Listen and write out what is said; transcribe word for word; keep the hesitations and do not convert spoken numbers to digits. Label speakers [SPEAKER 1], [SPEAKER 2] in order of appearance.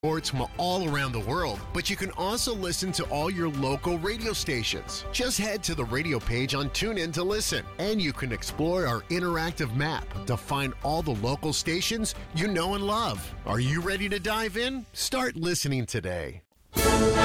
[SPEAKER 1] Sports from all around the world, but you can also listen to all your local radio stations. Just head to the radio page on TuneIn to listen, and you can explore our interactive map to find all the local stations you know and love. Are you ready to dive in? Start listening today.